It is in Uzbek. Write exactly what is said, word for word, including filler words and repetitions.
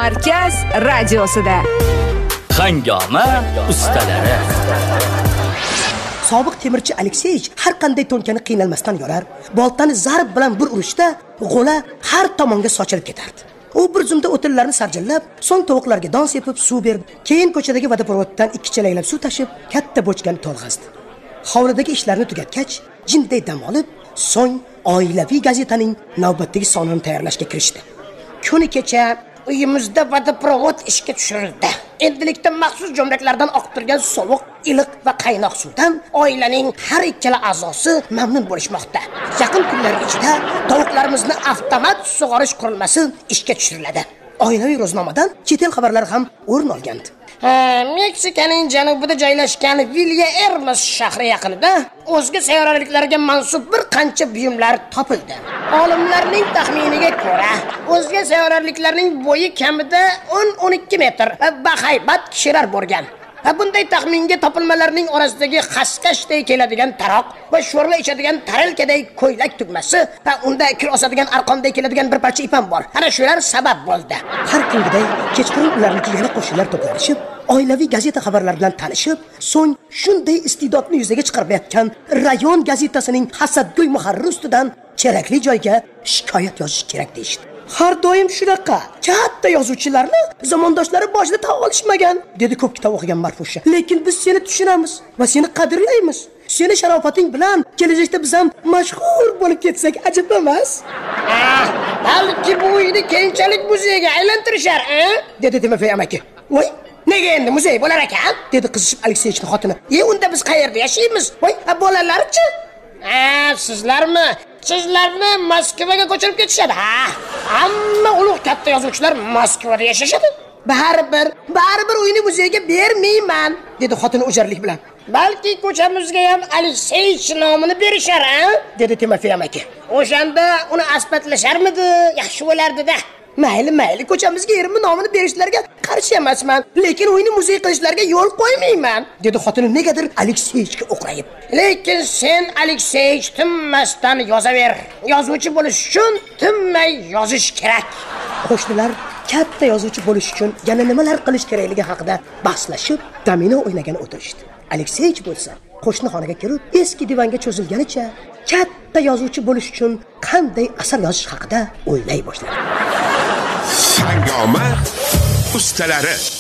Markaz radiosida. Hangoma ustalari. Sobiq temirchi Alekseyich har qanday to'nkani qiynalmasdan yorar. Boltani zarb bilan bir urishda g'o'la har tomonga sochilib ketardi. U bir zumda o'tillarni sarjillab, so'ng tovuqlarga don sepib suv berdi. Keyin ko'chadagi vodoprovoddan ikki chalaklab suv tashib, katta bochkani to'lg'azdi. Hovlidagi ishlarni tugatgach, jinday dam olib, so'ng oilaviy gazetaning navbatdagi sonini tayyorlashga kirishdi. Kuni kecha uyimizda vodoprovod ishga tushirildi. Endilikda maxsus jo'mraklardan oqtirgan sovuq, iliq va qaynoq suvdan oilaning har ikkala a'zosi mamnun bo'lishmoqda. Yaqin kunlar ichida tovuqlarimizni avtomat sug'orish qurilmasi ishga tushiriladi. Oilaviy ro'znomadan chet el xabarlari ham o'rin olgandi. Meksikaning janubida joylashgan Villa Hermosa shahri yaqinida o'zga sayyoraliklarga mansub bir qancha buyumlar topildi. Olimlarning taxminiga ko'ra, o'zga sayyoraliklarning bo'yi kamida o'n o'n ikki metr va bahaybat kishilar bo'lgan. Va bunday taxminga topilmalarning orasidagi xaskashday keladigan taroq va sho'rva ichadigan tarelkaday ko'ylak tugmasi va unda kir osadigan arqonday keladigan bir parcha ipam bor. Ana shular sabab bo'ldi. Har kungiday kechqurun ularniki yana qo'shnilar to'planishib, oilaviy gazeta xabarlari bilan tanishib, so'ng shunday iste'dodni yuzaga chiqarayotgan rayon gazetasining hasadgo'y muharrir ustidan kerakli joyga shikoyat yozish kerak deyishdi. Har doim shunaqa katta yozuvchilarni zamondoshlari boshida tan olishmagan, dedi ko'p kitob o'qigan Marfusha. Lekin biz seni tushunamiz va seni qadrlaymiz. Seni sharofating bilan kelajakda biz ham mashhur bo'lib ketsak ajab emas. Balki bu uyni keyinchalik muzeyga aylantirishar, a? dedi Timofey amaki. Voy, nega endi muzey bo'lar ekan? dedi qizishib Alekseychning xotini. "E, unda biz qayerda yashaymiz? Voy, bolalarchi?" "Ha, sizlarmi? Sizlarni Moskvaga ko'chirib ketishadi. Ha, hamma ulug' katta yozuvchilar Moskvada yashashadi. Baribir, baribir uyni muzeyga bermayman", dedi xotini o'jarlik bilan. "Balki ko'chamizga ham Alekseych nomini berishar, a?" dedi Timofey amaki. "O'shanda uni asbatlasharmidi? Yaxshi bo'lardi-da." Mayli, mayli, ko'chamizga erimni nomini berishlariga qarshi emasman, lekin uyni muzey qilishlariga yo'l qo'ymayman, dedi xotini negadir Alekseychga o'qrayib. "Lekin sen Alekseych tinmasdan yozaver. Yozuvchi bo'lish uchun tinmay yozish kerak." Qo'shnilar katta yozuvchi bo'lish uchun yana nimalar qilish kerakligi haqida bahslashib, domino o'ynagan o'tirishdi. Alekseych bo'lsa, qo'shni xonaga kirib, eski divanga cho'zilganicha katta yozuvchi bo'lish uchun qanday asar yozish haqida o'ylay boshladi. Hangoma ustalari.